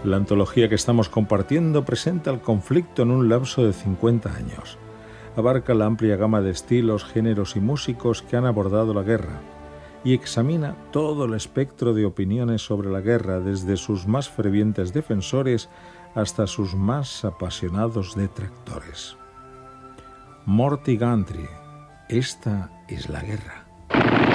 La antología que estamos compartiendo presenta el conflicto en un lapso de 50 años. Abarca la amplia gama de estilos, géneros y músicos que han abordado la guerra y examina todo el espectro de opiniones sobre la guerra, desde sus más fervientes defensores hasta sus más apasionados detractores. Morty Gantry, esta es la guerra.